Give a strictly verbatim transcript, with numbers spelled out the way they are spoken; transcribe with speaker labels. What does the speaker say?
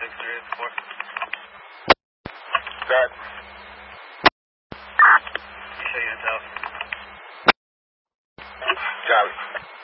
Speaker 1: six three eight four.
Speaker 2: That.
Speaker 1: You show your intel.
Speaker 2: Charlie.